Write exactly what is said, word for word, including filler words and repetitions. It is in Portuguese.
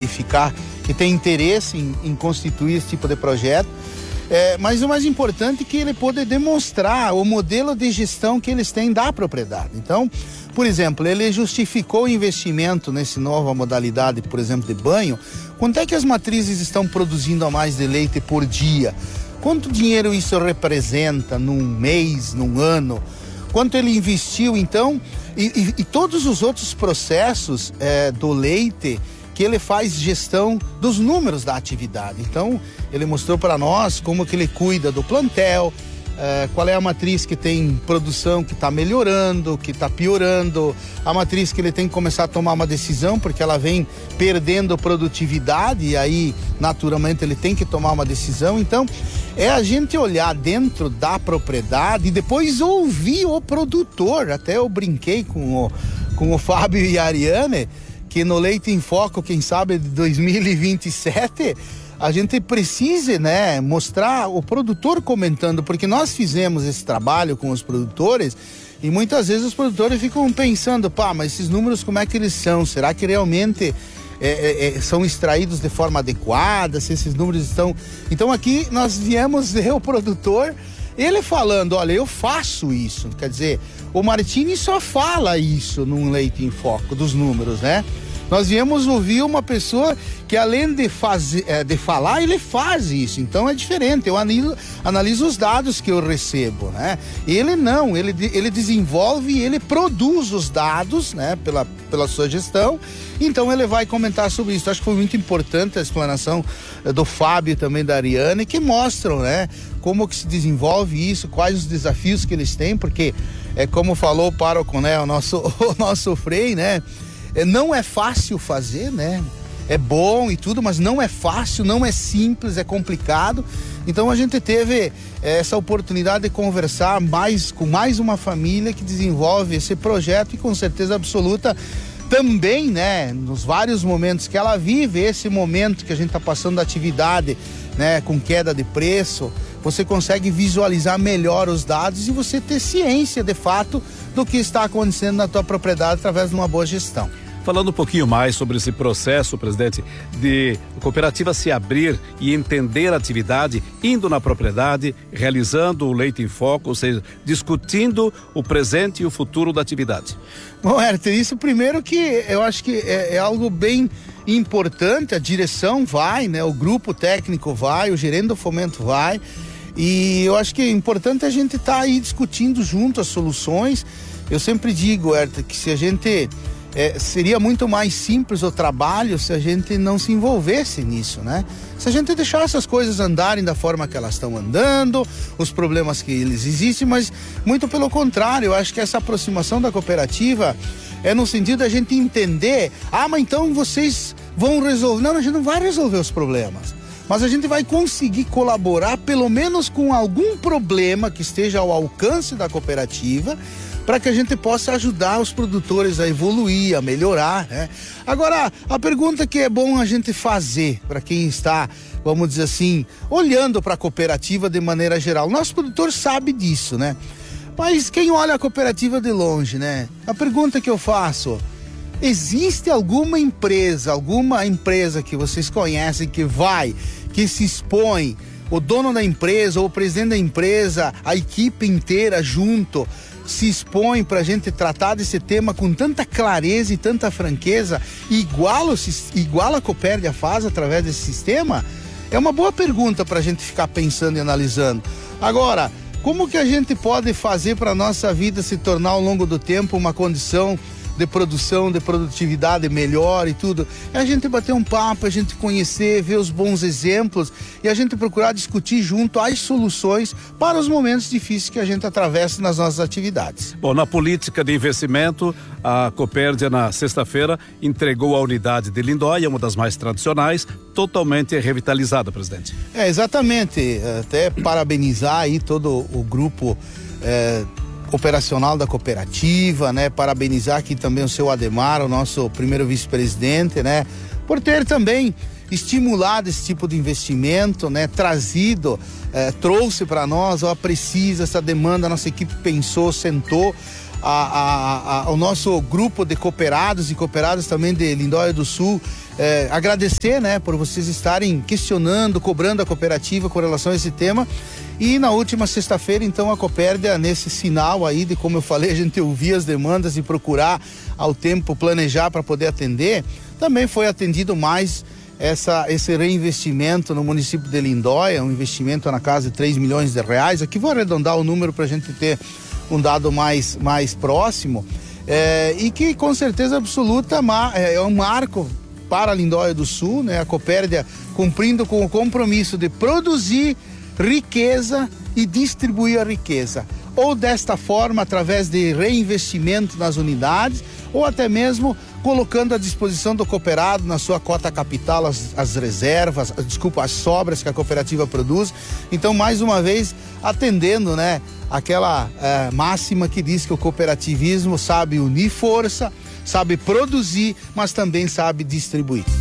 identificar que tem interesse em, em constituir esse tipo de projeto. É, mas o mais importante é que ele pode demonstrar o modelo de gestão que eles têm da propriedade. Então, por exemplo, ele justificou o investimento nessa nova modalidade, por exemplo, de banho. Quanto é que as matrizes estão produzindo a mais de leite por dia? Quanto dinheiro isso representa num mês, num ano? Quanto ele investiu, então? E, e, e todos os outros processos é, do leite, que ele faz gestão dos números da atividade. Então, ele mostrou para nós como que ele cuida do plantel, é, qual é a matriz que tem produção que está melhorando, que está piorando, a matriz que ele tem que começar a tomar uma decisão, porque ela vem perdendo produtividade, e aí, naturalmente, ele tem que tomar uma decisão. Então, é a gente olhar dentro da propriedade e depois ouvir o produtor. Até eu brinquei com o, com o Fábio e a Ariane, que no Leite em Foco, quem sabe, de dois mil e vinte e sete, a gente precisa, né, mostrar o produtor comentando, porque nós fizemos esse trabalho com os produtores e muitas vezes os produtores ficam pensando, pá, mas esses números como é que eles são? Será que realmente é, é, são extraídos de forma adequada? Se esses números estão... Então aqui nós viemos ver o produtor, ele falando, olha, eu faço isso. Quer dizer, o Martini só fala isso num Leite em Foco, dos números, né? Nós viemos ouvir uma pessoa que, além de, fazer, é, de falar, ele faz isso. Então é diferente. Eu analiso, analiso os dados que eu recebo, né? Ele não, ele, ele desenvolve e ele produz os dados, né? Pela, pela sua gestão. Então ele vai comentar sobre isso. Acho que foi muito importante a explanação do Fábio e também da Ariane, que mostram, né? Como que se desenvolve isso, quais os desafios que eles têm, porque é como falou o pároco, né? O nosso, o nosso Frei, né? Não é fácil fazer, né? É bom e tudo, mas não é fácil, não é simples, é complicado. Então a gente teve essa oportunidade de conversar mais com mais uma família que desenvolve esse projeto e com certeza absoluta também, né? Nos vários momentos que ela vive, esse momento que a gente está passando da atividade, né? Com queda de preço, você consegue visualizar melhor os dados e você ter ciência de fato do que está acontecendo na tua propriedade através de uma boa gestão. Falando um pouquinho mais sobre esse processo, presidente, de a cooperativa se abrir e entender a atividade, indo na propriedade, realizando o Leite em Foco, ou seja, discutindo o presente e o futuro da atividade. Bom, Herter, isso primeiro que eu acho que é, é algo bem importante, a direção vai, né? O grupo técnico vai, o gerente do fomento vai, e eu acho que é importante a gente estar tá aí discutindo junto as soluções. Eu sempre digo, Herter, que se a gente... É, seria muito mais simples o trabalho se a gente não se envolvesse nisso, né? Se a gente deixasse as coisas andarem da forma que elas estão andando, os problemas que eles existem, mas muito pelo contrário, eu acho que essa aproximação da cooperativa é no sentido da gente entender, ah, mas então vocês vão resolver. Não, a gente não vai resolver os problemas, mas a gente vai conseguir colaborar pelo menos com algum problema que esteja ao alcance da cooperativa, para que a gente possa ajudar os produtores a evoluir, a melhorar, né? Agora, a pergunta que é bom a gente fazer para quem está, vamos dizer assim, olhando para a cooperativa de maneira geral. O nosso produtor sabe disso, né? Mas quem olha a cooperativa de longe, né? A pergunta que eu faço, existe alguma empresa, alguma empresa que vocês conhecem que vai, que se expõe, o dono da empresa ou o presidente da empresa, a equipe inteira junto, se expõe para a gente tratar desse tema com tanta clareza e tanta franqueza, igual, igual a Copérdia faz através desse sistema? É uma boa pergunta para a gente ficar pensando e analisando. Agora, como que a gente pode fazer para a nossa vida se tornar ao longo do tempo uma condição de produção, de produtividade melhor e tudo? É a gente bater um papo, a gente conhecer, ver os bons exemplos e a gente procurar discutir junto as soluções para os momentos difíceis que a gente atravessa nas nossas atividades. Bom, na política de investimento, a Copérdia na sexta-feira entregou a unidade de Lindóia, uma das mais tradicionais, totalmente revitalizada, presidente. É, exatamente. Até parabenizar aí todo o grupo é, operacional da cooperativa, né? Parabenizar aqui também o seu Ademar, o nosso primeiro vice-presidente, né? Por ter também estimulado esse tipo de investimento, né? Trazido, eh, trouxe para nós, ó, precisa essa demanda, a nossa equipe pensou, sentou. a, a, a, ao nosso grupo de cooperados e cooperadas também de Lindóia do Sul, é, agradecer, né, por vocês estarem questionando, cobrando a cooperativa com relação a esse tema. E na última sexta-feira, então, a Copérdia, nesse sinal aí de, como eu falei, a gente ouvir as demandas e procurar ao tempo planejar para poder atender, também foi atendido mais essa, esse reinvestimento no município de Lindóia, um investimento na casa de três milhões de reais. Aqui vou arredondar o número para a gente ter um dado mais, mais próximo, é, e que com certeza absoluta é um marco para a Lindóia do Sul, né? A Copérdia cumprindo com o compromisso de produzir riqueza e distribuir a riqueza, ou desta forma através de reinvestimento nas unidades, ou até mesmo colocando à disposição do cooperado na sua cota capital as, as reservas, desculpa, as sobras que a cooperativa produz. Então, mais uma vez, atendendo, né, aquela é, máxima que diz que o cooperativismo sabe unir força, sabe produzir, mas também sabe distribuir.